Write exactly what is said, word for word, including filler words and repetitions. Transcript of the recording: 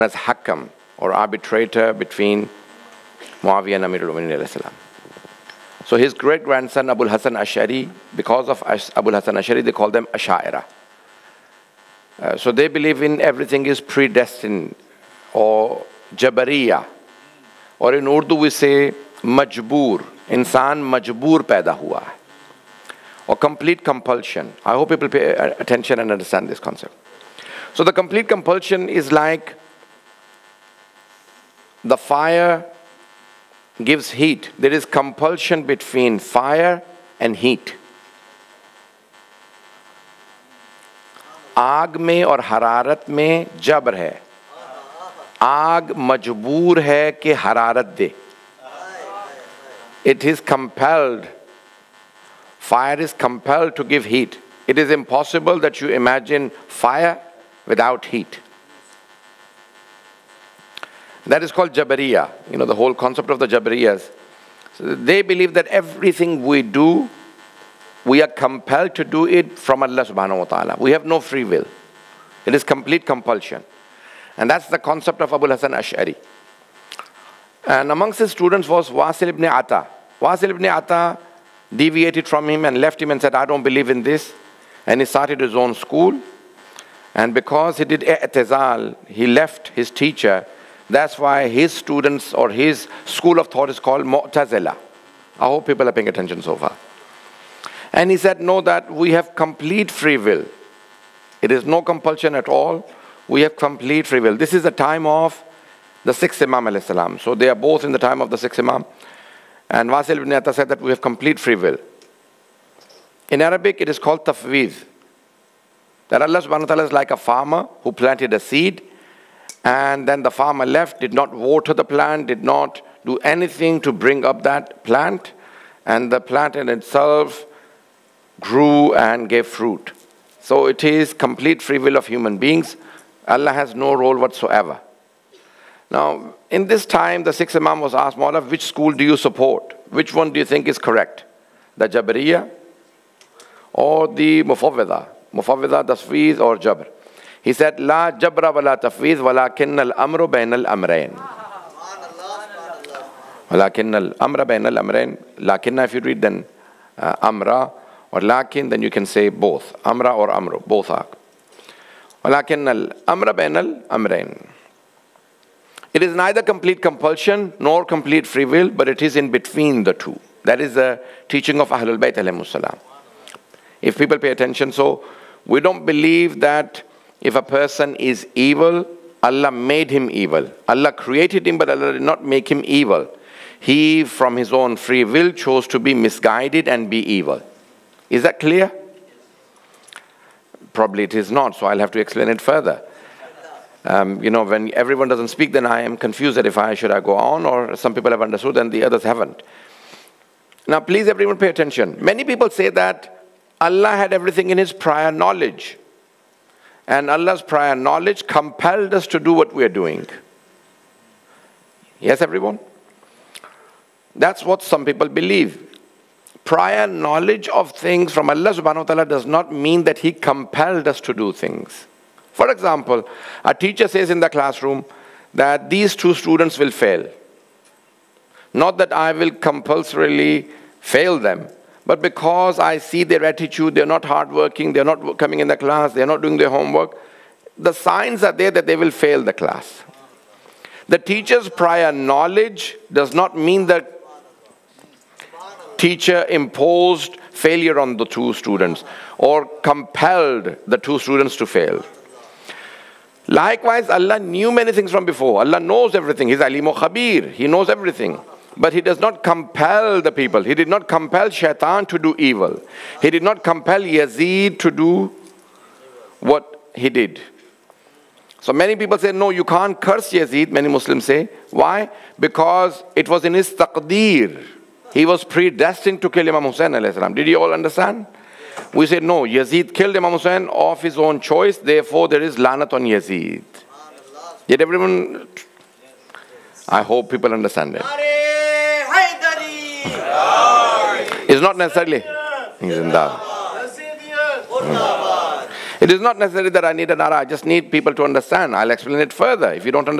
as Hakam, or arbitrator between Muawiyah and Amirul Mu'minin alayhi salam. So his great-grandson Abul Hasan Ash'ari, because of Abul Hasan Ash'ari, they call them Ash'aira. Uh, so they believe in everything is predestined, or Jabariya, or in Urdu we say Majboor, insan majboor paida hua hai, or complete compulsion. I hope people pay attention and understand this concept. So the complete compulsion is like the fire gives heat. There is compulsion between fire and heat. आग में और हरारत में जबर है. आग मजबूर है कि हरारत दे. It is compelled. Fire is compelled to give heat. It is impossible that you imagine fire without heat. That is called Jabariya. You know, the whole concept of the Jabariyas. So they believe that everything we do, we are compelled to do it from Allah subhanahu wa ta'ala. We have no free will. It is complete compulsion. And that's the concept of Abul Hasan Ash'ari. And amongst his students was Wasil ibn Ata. Wasil ibn Ata deviated from him and left him and said, I don't believe in this. And he started his own school. And because he did i'tizal, he left his teacher. That's why his students or his school of thought is called Mu'tazila. I hope people are paying attention so far. And he said, no, that we have complete free will. It is no compulsion at all. We have complete free will. This is the time of the sixth Imam alayhi salam. So they are both in the time of the sixth Imam. And Wasil ibn Ata said that we have complete free will. In Arabic, it is called tafweez. That Allah subhanahu wa ta'ala is like a farmer who planted a seed, and then the farmer left, did not water the plant, did not do anything to bring up that plant, and the plant in itself grew and gave fruit. So it is complete free will of human beings. Allah has no role whatsoever. Now, in this time, the sixth Imam was asked, Maula, which school do you support? Which one do you think is correct? The Jabariya or the Mufawwida? Mufawwida, Tafweez or Jabr? He said, La Jabra wala Tafweez walakin al-amru bain al-amrayn. Walakin al-amra bain al-amrayn. Lakinna, if you read then uh, Amra, or lakin, then you can say both. Amra or Amru, both are. Walakin al-amra bain al-amrayn. It is neither complete compulsion nor complete free will, but it is in between the two. That is the teaching of Ahlul Bayt alayhimus salam. If people pay attention, so we don't believe that if a person is evil, Allah made him evil. Allah created him, but Allah did not make him evil. He, from his own free will, chose to be misguided and be evil. Is that clear? Probably it is not, so I'll have to explain it further. Um, you know, when everyone doesn't speak, then I am confused that if I should I go on, or some people have understood and the others haven't. Now, please everyone pay attention. Many people say that Allah had everything in his prior knowledge. And Allah's prior knowledge compelled us to do what we are doing. Yes, everyone? That's what some people believe. Prior knowledge of things from Allah subhanahu wa ta'ala does not mean that he compelled us to do things. For example, a teacher says in the classroom that these two students will fail. Not that I will compulsorily fail them, but because I see their attitude, they're not hardworking, they're not coming in the class, they're not doing their homework, the signs are there that they will fail the class. The teacher's prior knowledge does not mean that teacher imposed failure on the two students or compelled the two students to fail. Likewise, Allah knew many things from before. Allah knows everything. He's Alimu Khabir. He knows everything. But he does not compel the people. He did not compel Shaitan to do evil. He did not compel Yazid to do what he did. So many people say, no, you can't curse Yazid, many Muslims say. Why? Because it was in his taqdeer. He was predestined to kill Imam Hussain alayhi salam. Did you all understand? We say, no, Yazid killed Imam Hussain of his own choice, therefore there is lanat on Yazid. Did everyone? I hope people understand it. It's not necessarily. Mm. It is not necessary that I need a nara. I just need people to understand. I'll explain it further. If you don't understand,